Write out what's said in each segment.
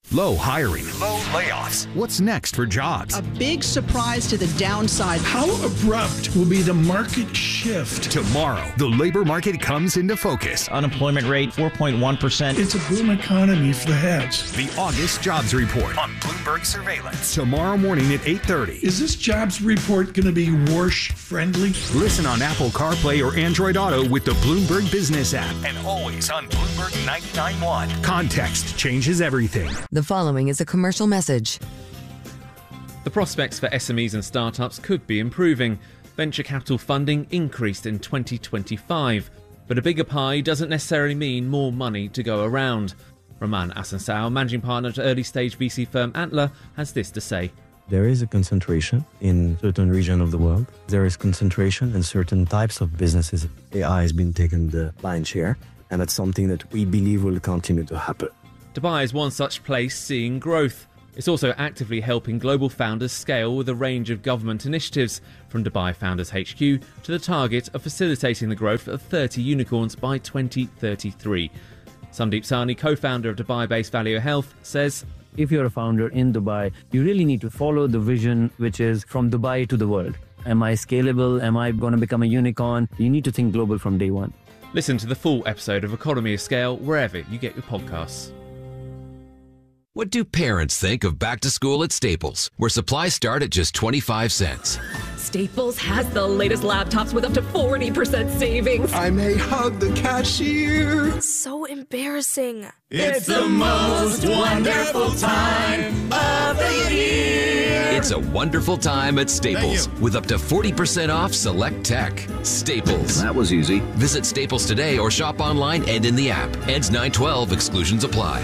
Low hiring. Low layoffs. What's next for jobs? A big surprise to the downside. How abrupt will be the market shift? Tomorrow, the labor market comes into focus. Unemployment rate, 4.1%. It's a boom economy for the heads. The August Jobs Report on Bloomberg Surveillance. Tomorrow morning at 8:30. Is this jobs report going to be Warsh-friendly? Listen on Apple CarPlay or Android Auto with the Bloomberg Business app. And always on Bloomberg 99.1. Context changes everything. The following is a commercial message. The prospects for SMEs and startups could be improving. Venture capital funding increased in 2025, but a bigger pie doesn't necessarily mean more money to go around. Roman Asansao, managing partner at early-stage VC firm Antler, has this to say. There is a concentration in certain regions of the world. There is concentration in certain types of businesses. AI has been taking the lion's share, and that's something that we believe will continue to happen. Dubai is one such place seeing growth. It's also actively helping global founders scale with a range of government initiatives, from Dubai Founders HQ to the target of facilitating the growth of 30 unicorns by 2033. Sandeep Sahni, co-founder of Dubai-based Valeo Health, says, if you're a founder in Dubai, you really need to follow the vision, which is from Dubai to the world. Am I scalable? Am I going to become a unicorn? You need to think global from day one. Listen to the full episode of Economy of Scale wherever you get your podcasts. What do parents think of back to school at Staples, where supplies start at just 25 cents? Staples has the latest laptops with up to 40% savings. I may hug the cashier. So embarrassing. It's the most wonderful time of the year. It's a wonderful time at Staples with up to 40% off select tech. Staples. That was easy. Visit Staples today or shop online and in the app. Ends 9/12. Exclusions apply.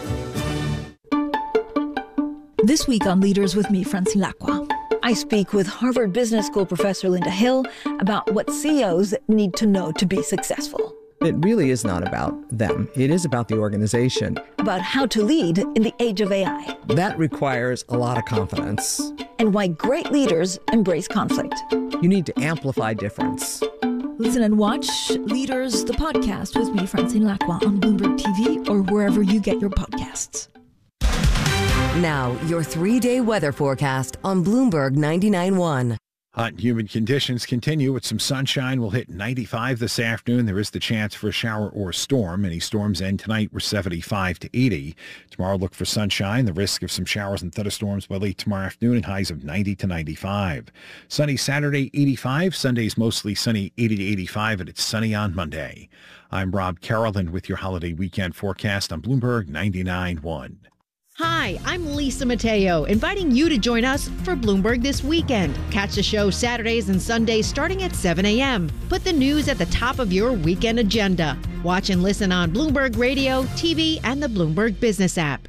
This week on Leaders with me, Francine Lacqua, I speak with Harvard Business School professor Linda Hill about what CEOs need to know to be successful. It really is not about them. It is about the organization. About how to lead in the age of AI. That requires a lot of confidence. And why great leaders embrace conflict. You need to amplify difference. Listen and watch Leaders, the podcast with me, Francine Lacqua, on Bloomberg TV or wherever you get your podcasts. Now, your 3-day weather forecast on Bloomberg 99.1. Hot and humid conditions continue with some sunshine. We'll hit 95 this afternoon. There is the chance for a shower or storm. Any storms end tonight were 75 to 80. Tomorrow, look for sunshine. The risk of some showers and thunderstorms by late tomorrow afternoon, and highs of 90 to 95. Sunny Saturday, 85. Sunday's mostly sunny, 80 to 85, and it's sunny on Monday. I'm Rob Carroll with your holiday weekend forecast on Bloomberg 99.1. Hi, I'm Lisa Mateo, inviting you to join us for Bloomberg This Weekend. Catch the show Saturdays and Sundays starting at 7 a.m. Put the news at the top of your weekend agenda. Watch and listen on Bloomberg Radio, TV, and the Bloomberg Business app.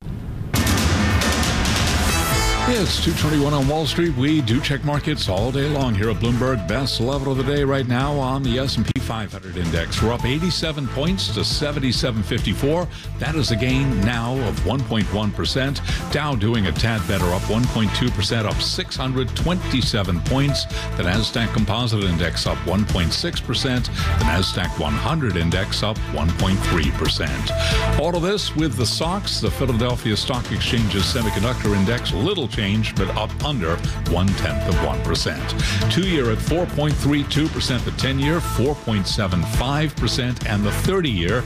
It's 2:21 on Wall Street. We do check markets all day long here at Bloomberg. Best level of the day right now on the S&P 500 index. We're up 87 points to 77.54. That is a gain now of 1.1%. Dow doing a tad better, up 1.2%, up 627 points. The Nasdaq Composite Index up 1.6%. The Nasdaq 100 Index up 1.3%. All of this with the SOX, the Philadelphia Stock Exchange's Semiconductor Index, little change, but up under 0.1%. 2-year at 4.32%, the 10-year 4.75%, and the 30-year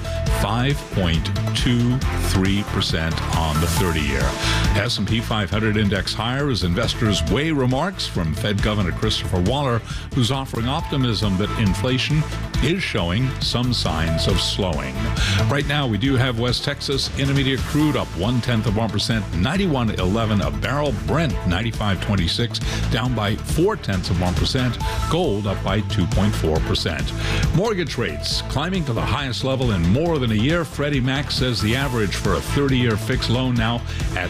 5.23% on the 30-year. S&P 500 index higher as investors weigh remarks from Fed Governor Christopher Waller, who's offering optimism that inflation is showing some signs of slowing. Right now, we do have West Texas Intermediate crude up 0.1%, 91.11 a barrel. Brent 95.26, down by 0.4%. Gold up by 2.4%. Mortgage rates climbing to the highest level in more than a year. Freddie Mac says the average for a 30-year fixed loan now at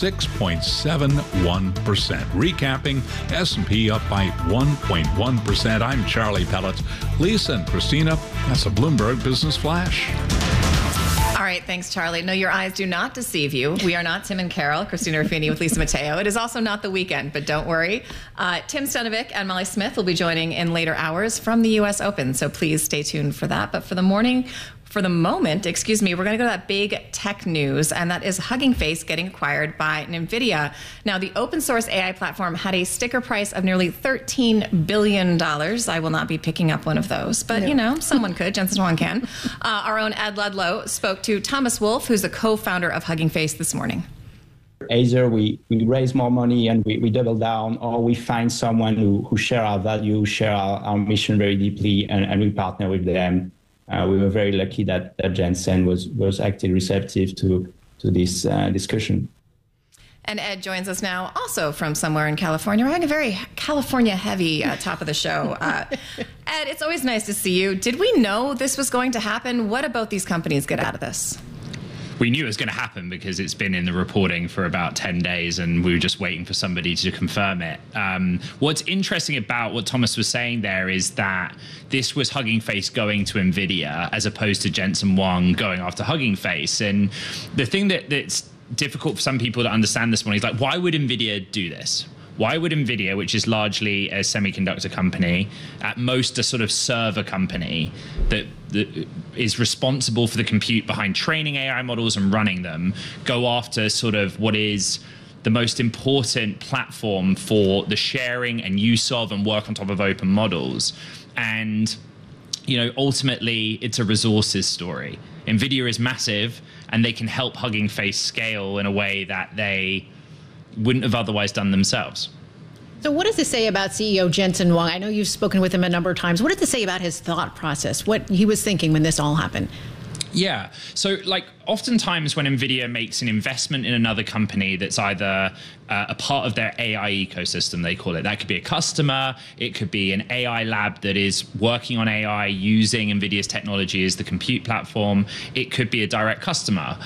6.71%. Recapping, S&P up by 1.1%. I'm Charlie Pellet. Lisa and Christina, that's a Bloomberg Business Flash. All right, thanks, Charlie. No, your eyes do not deceive you. We are not Tim and Carol, Christina Ruffini with Lisa Mateo. It is also not the weekend, but don't worry. Tim Stanovic and Molly Smith will be joining in later hours from the U.S. Open, so please stay tuned for that. But for the morning, for the moment, we're going to go to that big tech news, and that is Hugging Face getting acquired by NVIDIA. Now, the open source AI platform had a sticker price of nearly $13 billion. I will not be picking up one of those, but someone could. Jensen Huang can. Our own Ed Ludlow spoke to Thomas Wolf, who's the co-founder of Hugging Face, this morning. Either we raise more money and we double down, or we find someone who share our value, share our mission very deeply, and we partner with them. We were very lucky that Jensen was actually receptive to this discussion. And Ed joins us now, also from somewhere in California. We're having a very California-heavy top of the show. Ed, it's always nice to see you. Did we know this was going to happen? What about these companies get out of this? We knew it was going to happen because it's been in the reporting for about 10 days and we were just waiting for somebody to confirm it. What's interesting about what Thomas was saying there is that this was Hugging Face going to NVIDIA as opposed to Jensen Huang going after Hugging Face. And the thing that's difficult for some people to understand this morning is like, why would NVIDIA do this? Why would NVIDIA, which is largely a semiconductor company, at most a sort of server company that is responsible for the compute behind training AI models and running them, go after sort of what is the most important platform for the sharing and use of and work on top of open models? And, ultimately, it's a resources story. NVIDIA is massive, and they can help Hugging Face scale in a way that they wouldn't have otherwise done themselves. So what does this say about CEO Jensen Huang? I know you've spoken with him a number of times. What does this say about his thought process, what he was thinking when this all happened? Yeah. So oftentimes when NVIDIA makes an investment in another company that's either a part of their AI ecosystem, they call it, that could be a customer, it could be an AI lab that is working on AI using NVIDIA's technology as the compute platform, it could be a direct customer.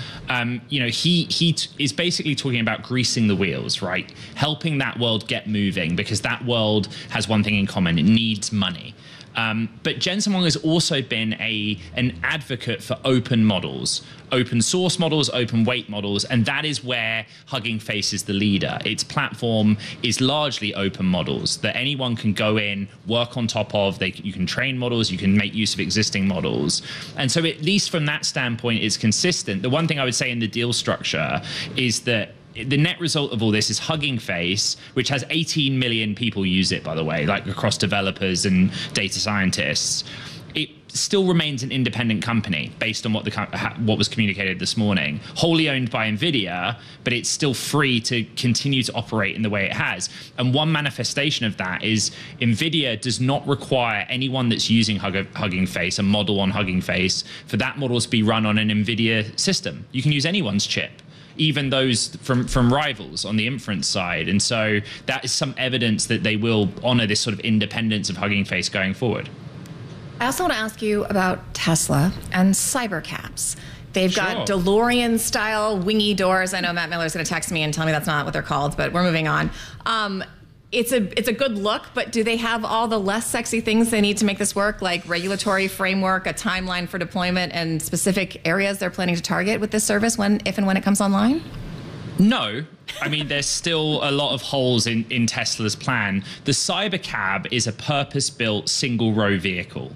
He is basically talking about greasing the wheels, right? Helping that world get moving, because that world has one thing in common: it needs money. But Jensen Huang has also been an advocate for open models, open source models, open weight models, and that is where Hugging Face is the leader. Its platform is largely open models that anyone can go in, work on top of. You can train models, you can make use of existing models. And so at least from that standpoint, it's consistent. The one thing I would say in the deal structure is that the net result of all this is Hugging Face, which has 18 million people use it, by the way, across developers and data scientists. It still remains an independent company based on what was communicated this morning, wholly owned by NVIDIA, but it's still free to continue to operate in the way it has. And one manifestation of that is NVIDIA does not require anyone that's using Hugging Face, a model on Hugging Face, for that model to be run on an NVIDIA system. You can use anyone's chip, even those from rivals on the inference side. And so that is some evidence that they will honor this sort of independence of Hugging Face going forward. I also want to ask you about Tesla and cybercabs. They've got DeLorean-style wingy doors. I know Matt Miller's going to text me and tell me that's not what they're called, but we're moving on. It's a good look, but do they have all the less sexy things they need to make this work, like regulatory framework, a timeline for deployment, and specific areas they're planning to target with this service if and when it comes online? No. I mean, there's still a lot of holes in Tesla's plan. The Cybercab is a purpose-built single-row vehicle.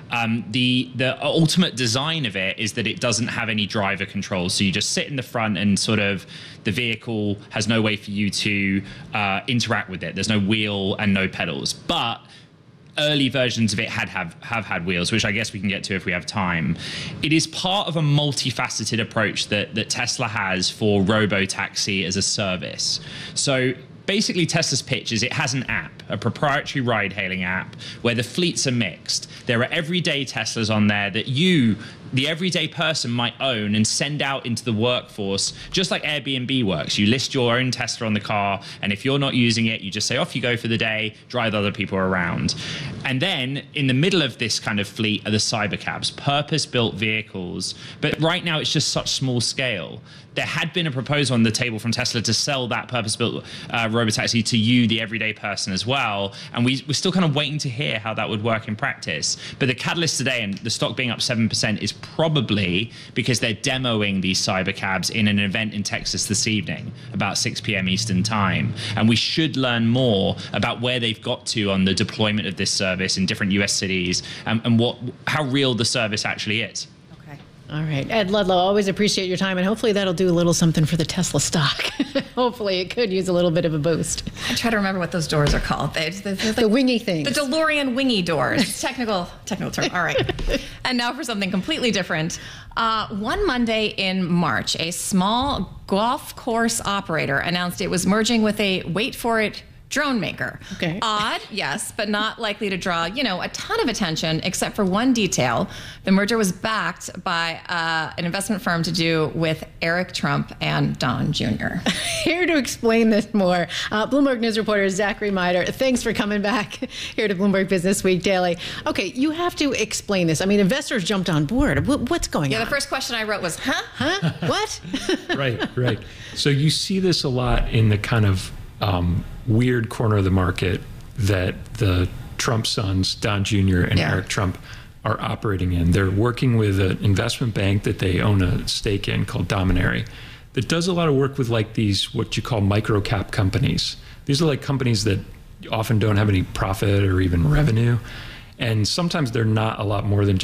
The ultimate design of it is that it doesn't have any driver control. So you just sit in the front and sort of the vehicle has no way for you to interact with it. There's no wheel and no pedals. But early versions of it have had wheels, which I guess we can get to if we have time. It is part of a multifaceted approach that Tesla has for robotaxi as a service. So basically, Tesla's pitch is it has an app, a proprietary ride-hailing app, where the fleets are mixed. There are everyday Teslas on there that you, the everyday person, might own and send out into the workforce, just like Airbnb works. You list your own Tesla on the car, and if you're not using it, you just say, off you go for the day, drive other people around. And then in the middle of this kind of fleet are the cybercabs, purpose-built vehicles. But right now, it's just such small scale. There had been a proposal on the table from Tesla to sell that purpose-built robotaxi to you, the everyday person, as well. And we're still kind of waiting to hear how that would work in practice. But the catalyst today, and the stock being up 7%, is probably because they're demoing these cybercabs in an event in Texas this evening, about 6 p.m. Eastern time. And we should learn more about where they've got to on the deployment of this service in different US cities and how real the service actually is. Okay. All right. Ed Ludlow, always appreciate your time, and hopefully that'll do a little something for the Tesla stock. Hopefully it could use a little bit of a boost. I try to remember what those doors are called. They're like the wingy things. The DeLorean wingy doors. Technical term. All right. And now for something completely different. One Monday in March, a small golf course operator announced it was merging with a, wait for it, drone maker. Okay. Odd, yes, but not likely to draw, a ton of attention, except for one detail. The merger was backed by an investment firm to do with Eric Trump and Don Jr. Here to explain this more, Bloomberg News reporter Zachary Mider. Thanks for coming back here to Bloomberg Business Week Daily. Okay, you have to explain this. I mean, investors jumped on board. What's going on? Yeah, the first question I wrote was, Huh? What? Right. So you see this a lot in the kind of weird corner of the market that the Trump sons, Don Jr. and Eric Trump, are operating in. They're working with an investment bank that they own a stake in called Dominary that does a lot of work with like these, what you call micro cap companies. These are like companies that often don't have any profit or even revenue. And sometimes they're not a lot more than